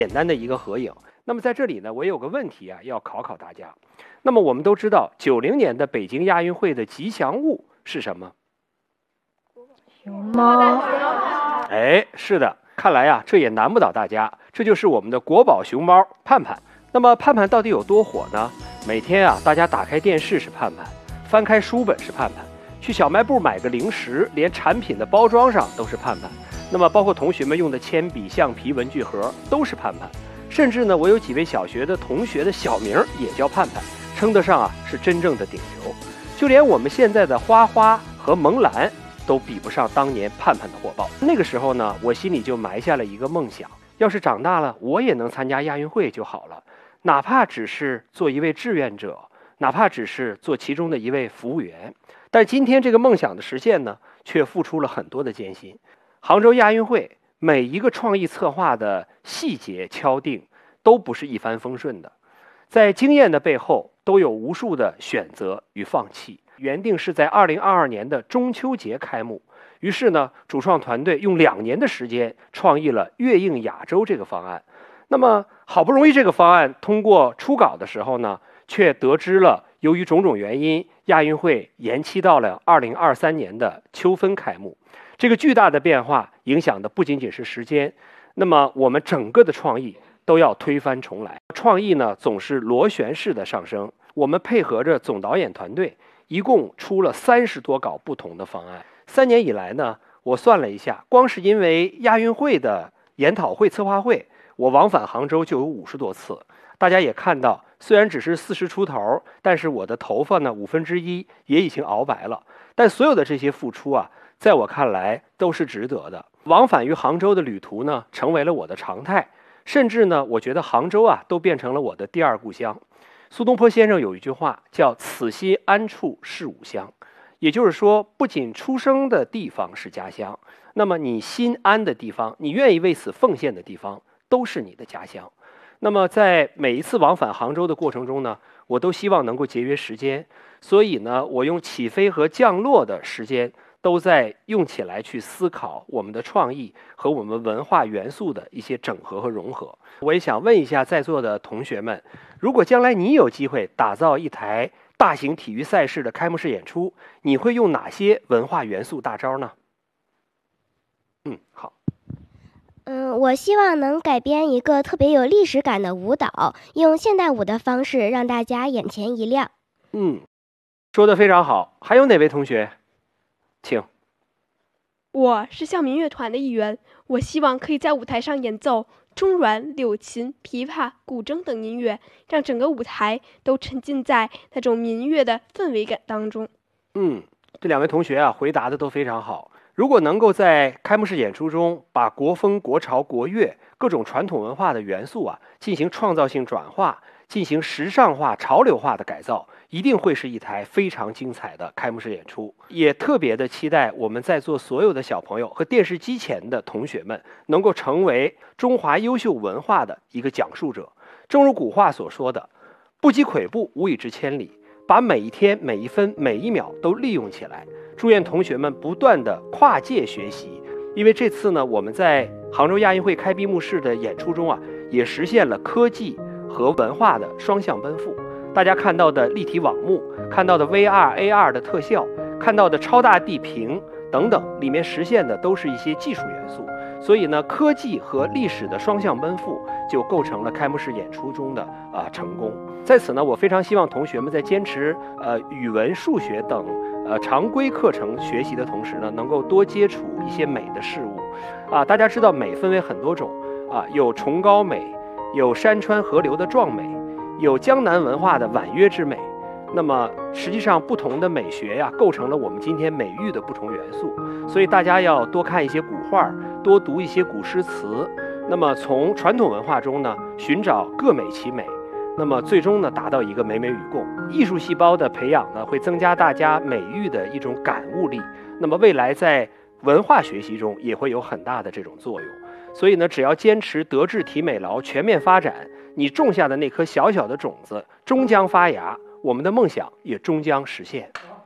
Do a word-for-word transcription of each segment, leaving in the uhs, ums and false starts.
简单的一个合影。那么在这里呢，我也有个问题啊，要考考大家。那么我们都知道，九零年的北京亚运会的吉祥物是什么？ 熊猫。 哎，是的，看来啊，这也难不倒大家，这就是我们的国宝熊猫盼盼。那么盼盼到底有多火呢？每天啊，大家打开电视是盼盼，翻开书本是盼盼，去小卖部买个零食，连产品的包装上都是盼盼。那么包括同学们用的铅笔、橡皮、文具盒都是盼盼。甚至呢，我有几位小学的同学的小名也叫盼盼，称得上啊是真正的顶流。就连我们现在的花花和萌兰都比不上当年盼盼的火爆。那个时候呢，我心里就埋下了一个梦想，要是长大了，我也能参加亚运会就好了，哪怕只是做一位志愿者，哪怕只是做其中的一位服务员。但今天这个梦想的实现呢，却付出了很多的艰辛。杭州亚运会每一个创意策划的细节敲定都不是一帆风顺的，在经验的背后都有无数的选择与放弃。原定是在二零二二年的中秋节开幕，于是呢，主创团队用两年的时间创意了跃映亚洲这个方案。那么好不容易这个方案通过初稿的时候呢，却得知了由于种种原因，亚运会延期到了二零二三年的秋分开幕。这个巨大的变化影响的不仅仅是时间，那么我们整个的创意都要推翻重来。创意呢总是螺旋式的上升，我们配合着总导演团队，一共出了三十多稿不同的方案。三年以来呢，我算了一下，光是因为亚运会的研讨会、策划会，我往返杭州就有五十多次。大家也看到，虽然只是四十出头，但是我的头发呢五分之一也已经熬白了。但所有的这些付出啊，在我看来都是值得的。往返于杭州的旅途呢，成为了我的常态，甚至呢，我觉得杭州啊，都变成了我的第二故乡。苏东坡先生有一句话叫"此心安处是吾乡"，也就是说，不仅出生的地方是家乡，那么你心安的地方，你愿意为此奉献的地方，都是你的家乡。那么在每一次往返杭州的过程中呢，我都希望能够节约时间，所以呢，我用起飞和降落的时间都在用起来去思考我们的创意和我们文化元素的一些整合和融合。我也想问一下在座的同学们，如果将来你有机会打造一台大型体育赛事的开幕式演出，你会用哪些文化元素大招呢？嗯，好。 嗯，我希望能改编一个特别有历史感的舞蹈，用现代舞的方式让大家眼前一亮。 嗯，说得非常好。还有哪位同学？请。 我是校民乐团的一员，我希望可以在舞台上演奏中阮、柳琴、琵琶、古筝等音乐，让整个舞台都沉浸在那种民乐的氛围感当中。 嗯，这两位同学啊，回答的都非常好。如果能够在开幕式演出中把国风、国潮、国乐各种传统文化的元素啊进行创造性转化，进行时尚化、潮流化的改造，一定会是一台非常精彩的开幕式演出。也特别的期待我们在座所有的小朋友和电视机前的同学们能够成为中华优秀文化的一个讲述者。正如古话所说的，不积跬步，无以至千里。把每一天、每一分、每一秒都利用起来。祝愿同学们不断的跨界学习，因为这次呢，我们在杭州亚运会开闭幕式的演出中啊，也实现了科技和文化的双向奔赴。大家看到的立体网幕，看到的 V R、A R 的特效，看到的超大地屏等等，里面实现的都是一些技术元素。所以呢，科技和历史的双向奔赴就构成了开幕式演出中的啊、呃、成功。在此呢，我非常希望同学们在坚持呃语文、数学等呃常规课程学习的同时呢，能够多接触一些美的事物。啊，大家知道美分为很多种啊，有崇高美，有山川河流的壮美，有江南文化的婉约之美。那么实际上不同的美学呀，构成了我们今天美育的不同元素。所以大家要多看一些古画，多读一些古诗词。那么从传统文化中呢，寻找各美其美。那么最终呢，达到一个美美与共。艺术细胞的培养呢，会增加大家美育的一种感悟力。那么未来在文化学习中也会有很大的这种作用。所以呢，只要坚持德智体美劳全面发展，你种下的那颗小小的种子终将发芽，我们的梦想也终将实现。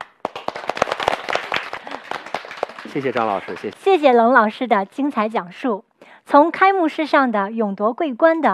谢谢张老师，谢谢。 谢谢龙老师的精彩讲述。从开幕式上的勇夺桂冠的